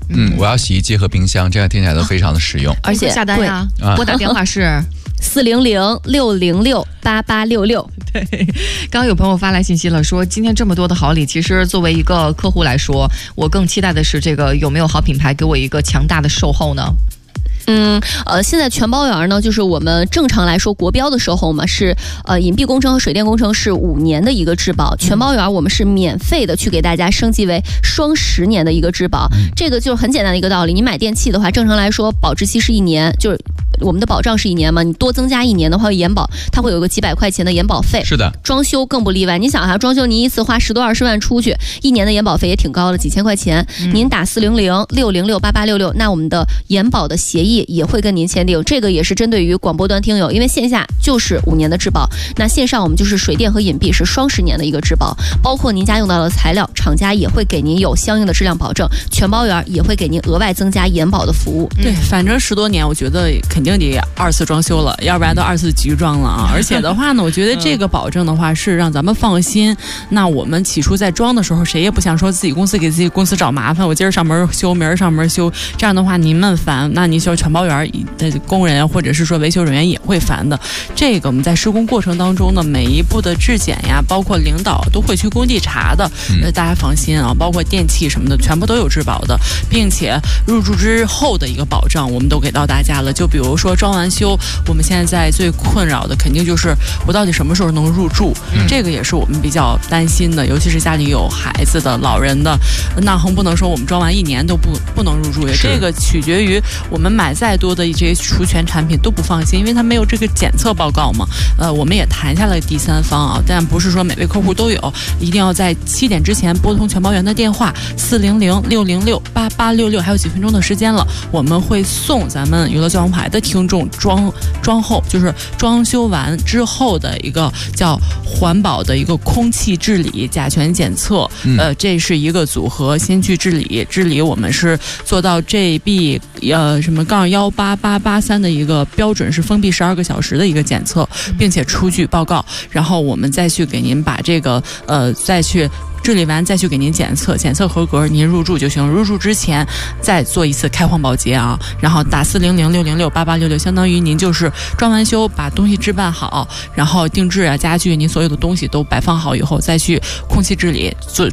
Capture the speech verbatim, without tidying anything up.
嗯，我要洗衣机和冰箱，这样听起来都非常的实用。 而且下单呀，拨打电话是四零零六零六八八六六。 对，刚刚有朋友发来信息了，说今天这么多的好礼，其实作为一个客户来说，我更期待的是这个有没有好品牌给我一个强大的售后呢？ 嗯，呃，现在全包圆呢，就是我们正常来说国标的售后嘛，是呃隐蔽工程和水电工程是五年的一个质保，全包圆我们是免费的去给大家升级为双十年的一个质保。这个就是很简单的一个道理，你买电器的话，正常来说保质期是一年，就是我们的保障是一年嘛，你多增加一年的话，延保它会有个几百块钱的延保费。 是的， 装修更不例外。你想哈，装修您一次花十多二十万出去，一年的延保费也挺高的，几千块钱。嗯、您打四零零六零六八八六六，那我们的延保的协议也会跟您签订。这个也是针对于广播端听友，因为线下就是五年的质保，那线上我们就是水电和隐蔽是双十年的一个质保，包括您家用到的材料，厂家也会给您有相应的质量保证，全包圆也会给您额外增加延保的服务。 对，反正十多年，我觉得肯定得二次装修了，要不然都二次集装了啊！而且的话呢，我觉得这个保证的话是让咱们放心。那我们起初在装的时候，谁也不想说自己公司给自己公司找麻烦，我今儿上门修，明儿上门修，这样的话您们烦，那你说全包圆的工人或者是说维修人员也会烦的。这个我们在施工过程当中呢，每一步的质检呀，包括领导都会去工地查的，呃，大家放心啊，包括电器什么的，全部都有质保的，并且入住之后的一个保障，我们都给到大家了。就比如说装完修，我们现在最困扰的肯定就是我到底什么时候能入住，嗯、这个也是我们比较担心的，尤其是家里有孩子的、老人的，那横不能说我们装完一年都不不能入住，这个取决于我们买再多的这些除醛产品都不放心，因为它没有这个检测报告嘛。呃，我们也谈下了第三方啊，但不是说每位客户都有，一定要在七点之前拨通全包圆的电话四零零六零六八八六六，还有几分钟的时间了，我们会送咱们娱乐交通牌的听众装装后，就是装修完之后的一个叫环保的一个空气治理甲醛检测，嗯、呃，这是一个组合，先去治理，治理我们是做到 G B 呃什么杠幺八八八三的一个标准，是封闭十二个小时的一个检测，并且出具报告，然后我们再去给您把这个呃再去治理完再去给您检测，检测合格您入住就行。入住之前再做一次开荒保洁啊，然后打四零零六零六八八六六，相当于您就是装完修把东西置办好，然后定制啊家具您所有的东西都摆放好以后，再去空气治理做